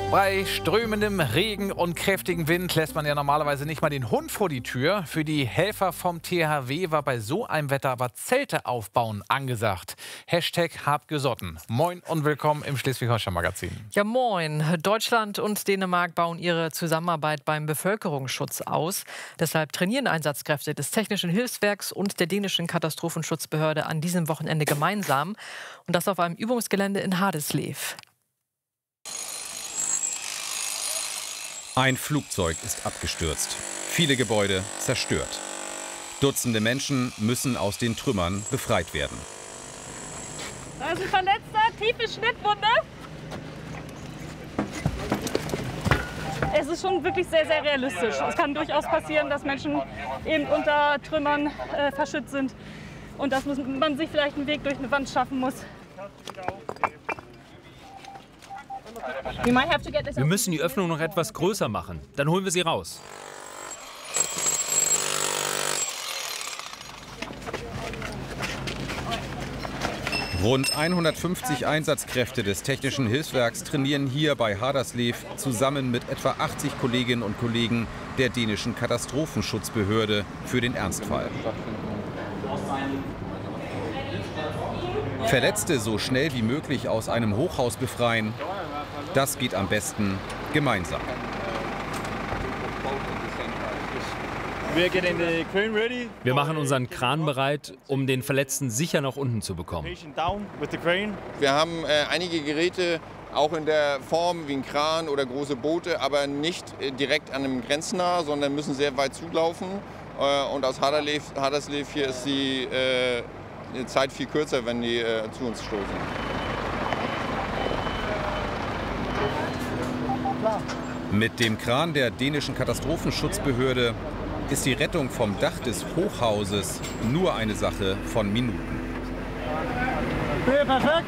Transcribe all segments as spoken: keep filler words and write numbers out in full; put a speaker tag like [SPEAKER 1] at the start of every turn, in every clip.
[SPEAKER 1] Bei strömendem Regen und kräftigem Wind lässt man ja normalerweise nicht mal den Hund vor die Tür. Für die Helfer vom T H W war bei so einem Wetter aber Zelte aufbauen angesagt. Hashtag Habgesotten. Moin und willkommen im Schleswig-Holstein-Magazin.
[SPEAKER 2] Ja, moin. Deutschland und Dänemark bauen ihre Zusammenarbeit beim Bevölkerungsschutz aus. Deshalb trainieren Einsatzkräfte des Technischen Hilfswerks und der dänischen Katastrophenschutzbehörde an diesem Wochenende gemeinsam. Und das auf einem Übungsgelände in Haderslev.
[SPEAKER 3] Ein Flugzeug ist abgestürzt. Viele Gebäude zerstört. Dutzende Menschen müssen aus den Trümmern befreit werden.
[SPEAKER 4] Da ist ein Verletzter, tiefe Schnittwunde. Es ist schon wirklich sehr, sehr realistisch. Es kann durchaus passieren, dass Menschen eben unter Trümmern äh, verschüttet sind und dass man sich vielleicht einen Weg durch eine Wand schaffen muss.
[SPEAKER 5] Wir müssen die Öffnung noch etwas größer machen. Dann holen wir sie raus.
[SPEAKER 3] Rund hundertfünfzig Einsatzkräfte des Technischen Hilfswerks trainieren hier bei Haderslev zusammen mit etwa achtzig Kolleginnen und Kollegen der dänischen Katastrophenschutzbehörde für den Ernstfall. Verletzte so schnell wie möglich aus einem Hochhaus befreien, das geht am besten gemeinsam.
[SPEAKER 5] Wir machen unseren Kran bereit, um den Verletzten sicher nach unten zu bekommen.
[SPEAKER 6] Wir haben äh, einige Geräte, auch in der Form wie ein Kran oder große Boote, aber nicht äh, direkt an einem grenznah, sondern müssen sehr weit zulaufen. Äh, und aus Haderslev, Haderslev hier ist die äh, Zeit viel kürzer, wenn die äh, zu uns stoßen.
[SPEAKER 3] Mit dem Kran der dänischen Katastrophenschutzbehörde ist die Rettung vom Dach des Hochhauses nur eine Sache von Minuten.
[SPEAKER 7] Okay, perfekt.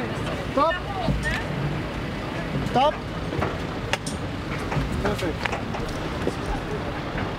[SPEAKER 7] Stopp. Stopp. Perfekt.